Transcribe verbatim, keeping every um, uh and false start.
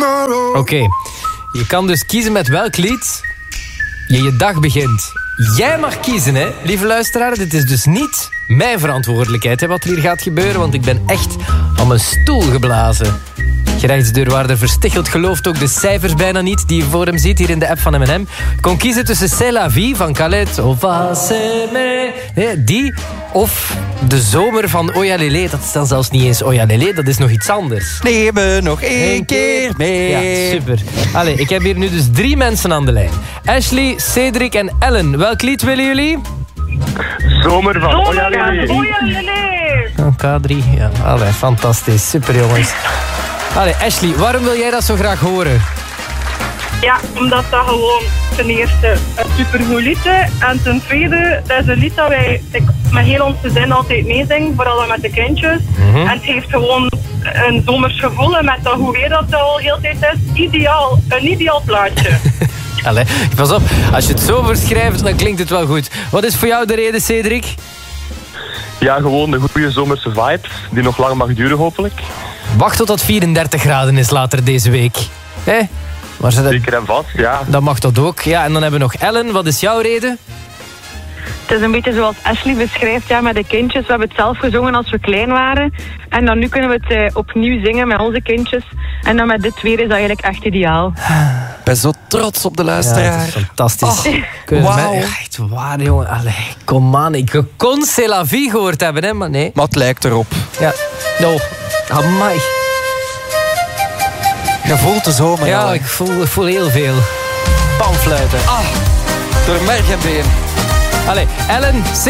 Oké, okay. Je kan dus kiezen met welk lied je je dag begint. Jij mag kiezen, hè, lieve luisteraar. Dit is dus niet mijn verantwoordelijkheid, hè, wat er hier gaat gebeuren, want ik ben echt aan mijn stoel geblazen. Gerechtsdeurwaarder Verstichelt gelooft ook de cijfers bijna niet die je voor hem ziet hier in de app van M en M. Je kon kiezen tussen C'est la vie van Khaled of die of De Zomer van Oya Lele. Dat is dan zelfs niet eens Oya Lele, dat is nog iets anders. Neem me nog één keer mee. Ja, super. Allee, ik heb hier nu dus drie mensen aan de lijn. Ashley, Cedric en Ellen. Welk lied willen jullie? Zomer van Oya Lele. Oya Lele. K drie, ja. Allee, fantastisch. Super, jongens. Allee, Ashley, waarom wil jij dat zo graag horen? Ja, omdat dat gewoon ten eerste een supergoed lied is. En ten tweede, dat is een lied dat wij ik, met heel ons gezin altijd meezingen. Vooral dan met de kindjes. Mm-hmm. En het heeft gewoon een zomers gevoel. En met dat hoe weer dat al heel de tijd is, ideaal. Een ideaal plaatje. Allee, pas op. Als je het zo verschrijft, dan klinkt het wel goed. Wat is voor jou de reden, Cedric? Ja, gewoon de goede zomerse vibe. Die nog lang mag duren, hopelijk. Wacht tot het vierendertig graden is later deze week. Hé? Maar ze dat... Zeker en vast, ja. Dan mag dat ook. Ja, en dan hebben we nog Ellen. Wat is jouw reden? Het is een beetje zoals Ashley beschrijft, ja, met de kindjes. We hebben het zelf gezongen als we klein waren. En dan nu kunnen we het eh, opnieuw zingen met onze kindjes. En dan met dit weer is dat eigenlijk echt ideaal. Ik ben zo trots op de luisteraar. Ja, dat is fantastisch. Oh, wauw. Mij... Echt waar, jongen. Allee, kom aan. Ik kon C'est la vie gehoord hebben, hè, maar nee. Maar het lijkt erop. Ja. No. Amai. Je voelt de zomer. Ja, al, ik voel, ik voel heel veel. Panfluiten. Ah, door merg en been. Allee, Ellen...